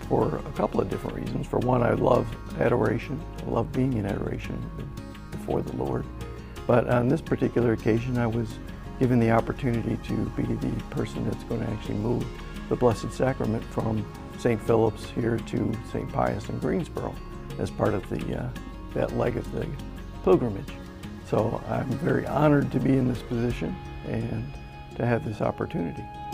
for a couple of different reasons. For one, I love adoration. I love being in adoration before the Lord. But on this particular occasion, I was given the opportunity to be the person that's going to actually move the Blessed Sacrament from St. Philip's here to St. Pius in Greensboro as part of that leg of the pilgrimage. So I'm very honored to be in this position and to have this opportunity.